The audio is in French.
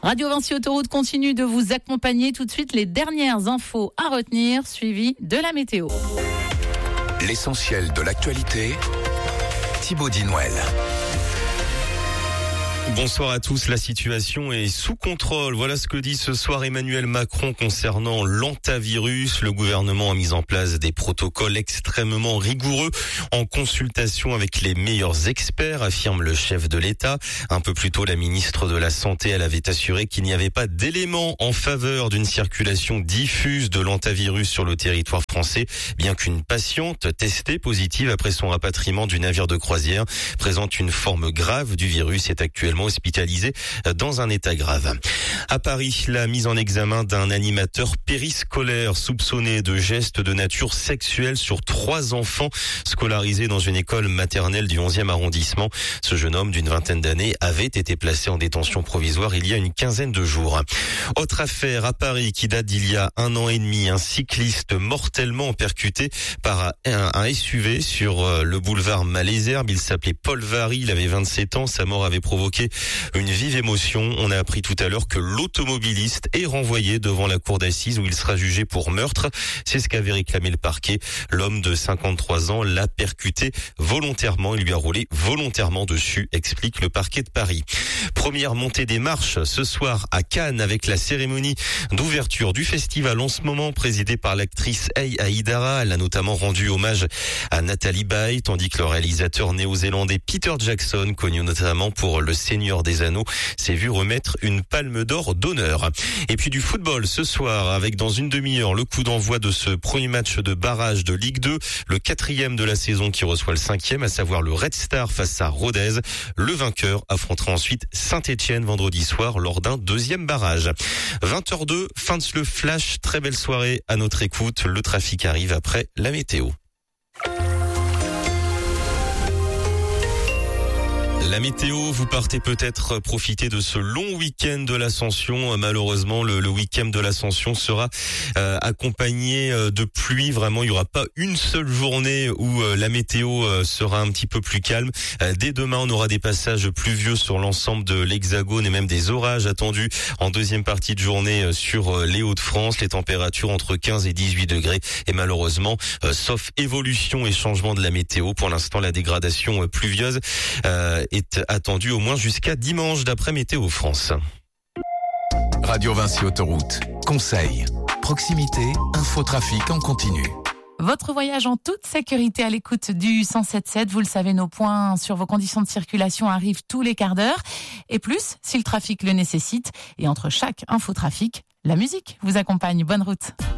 Radio Vinci Autoroute continue de vous accompagner. Tout de suite, les dernières infos à retenir, suivies de la météo. L'essentiel de l'actualité, Thibaut Dinouel. Bonsoir à tous, la situation est sous contrôle. Voilà ce que dit ce soir Emmanuel Macron concernant l'hantavirus. Le gouvernement a mis en place des protocoles extrêmement rigoureux en consultation avec les meilleurs experts, affirme le chef de l'État. Un peu plus tôt, la ministre de la Santé, elle avait assuré qu'il n'y avait pas d'éléments en faveur d'une circulation diffuse de l'hantavirus sur le territoire français, bien qu'une patiente testée positive après son rapatriement du navire de croisière présente une forme grave du virus et est actuellement hospitalisé dans un état grave. À Paris, la mise en examen d'un animateur périscolaire soupçonné de gestes de nature sexuelle sur 3 enfants scolarisés dans une école maternelle du 11e arrondissement. Ce jeune homme d'une vingtaine d'années avait été placé en détention provisoire il y a une quinzaine de jours. Autre affaire à Paris qui date d'il y a 1 an et demi. Un cycliste mortellement percuté par un SUV sur le boulevard Malesherbes. Il s'appelait Paul Vary, il avait 27 ans. Sa mort avait provoqué une vive émotion. On a appris tout à l'heure que l'automobiliste est renvoyé devant la cour d'assises où il sera jugé pour meurtre. C'est ce qu'avait réclamé le parquet. L'homme de 53 ans l'a percuté volontairement. Il lui a roulé volontairement dessus, explique le parquet de Paris. Première montée des marches ce soir à Cannes avec la cérémonie d'ouverture du festival en ce moment présidée par l'actrice Hey Aïdara. Elle a notamment rendu hommage à Nathalie Baye, tandis que le réalisateur néo-zélandais Peter Jackson, connu notamment pour Le Seigneur des Anneaux, s'est vu remettre une palme d'or d'honneur. Et puis du football ce soir avec dans une demi-heure le coup d'envoi de ce premier match de barrage de Ligue 2, le 4e de la saison qui reçoit le 5e, à savoir le Red Star face à Rodez. Le vainqueur affrontera ensuite Saint-Etienne vendredi soir lors d'un 2e barrage. 20h02, fin de le flash, très belle soirée à notre écoute. Le trafic arrive après la météo. La météo, vous partez peut-être profiter de ce long week-end de l'Ascension. Malheureusement, le week-end de l'Ascension sera accompagné de pluie. Vraiment, il n'y aura pas une seule journée où la météo sera un petit peu plus calme. Dès demain, on aura des passages pluvieux sur l'ensemble de l'Hexagone et même des orages attendus en deuxième partie de journée sur les Hauts-de-France. Les températures entre 15 et 18 degrés. Et malheureusement, sauf évolution et changement de la météo, pour l'instant, la dégradation pluvieuse est attendu au moins jusqu'à dimanche d'après Météo France. Radio Vinci Autoroute. Conseils, proximité, infotrafic en continu. Votre voyage en toute sécurité à l'écoute du 107.7. Vous le savez, nos points sur vos conditions de circulation arrivent tous les quarts d'heure. Et plus, si le trafic le nécessite. Et entre chaque infotrafic, la musique vous accompagne. Bonne route.